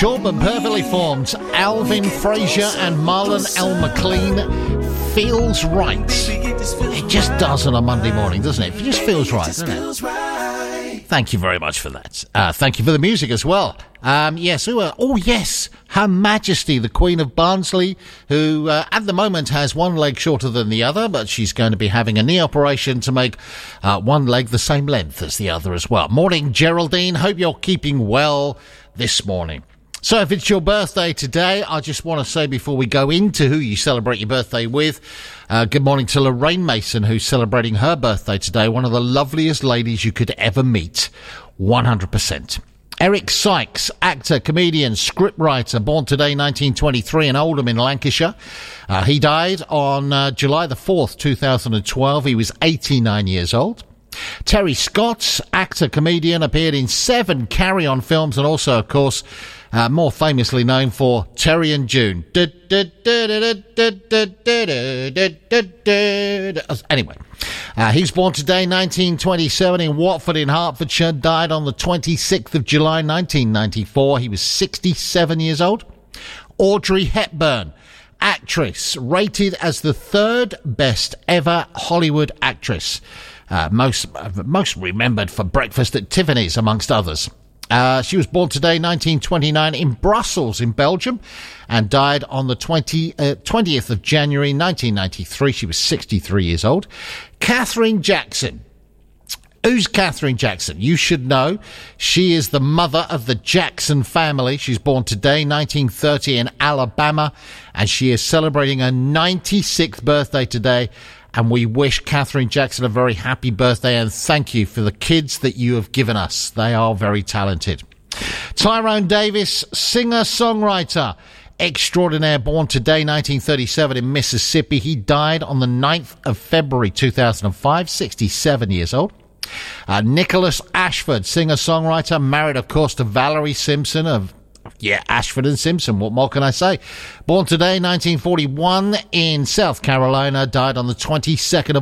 Short but perfectly formed. Alvin Frazier and Marlon L. McLean. Feels right. It just does on a Monday morning, doesn't it? It just feels right, doesn't it? Thank you very much for that. Thank you for the music as well. Yes, Her Majesty, the Queen of Barnsley, who at the moment has one leg shorter than the other, but she's going to be having a knee operation to make one leg the same length as the other as well. Morning, Geraldine. Hope you're keeping well this morning. So if it's your birthday today, I just want to say before we go into who you celebrate your birthday with, good morning to Lorraine Mason, who's celebrating her birthday today. One of the loveliest ladies you could ever meet. 100%. Eric Sykes, actor, comedian, scriptwriter, born today, 1923, in Oldham in Lancashire. He died on July the 4th, 2012. He was 89 years old. Terry Scott, actor, comedian, appeared in 7 Carry On films and also, of course, more famously known for Terry and June. Anyway, he was born today, 1927, in Watford in Hertfordshire, died on the 26th of July, 1994. He was 67 years old. Audrey Hepburn, actress, rated as the 3rd best ever Hollywood actress. Most remembered for Breakfast at Tiffany's, amongst others. She was born today, 1929, in Brussels, in Belgium, and died on the 20th of January, 1993. She was 63 years old. Katherine Jackson. Who's Katherine Jackson? You should know. She is the mother of the Jackson family. She's born today, 1930, in Alabama, and she is celebrating her 96th birthday today. And we wish Katherine Jackson a very happy birthday and thank you for the kids that you have given us. They are very talented. Tyrone Davis, singer-songwriter extraordinaire, born today, 1937, in Mississippi. He died on the 9th of February, 2005, 67 years old. Nicholas Ashford, singer-songwriter, married, of course, to Valerie Simpson of Ashford and Simpson. What more can I say? Born today, 1941, in South Carolina, died on the 22nd of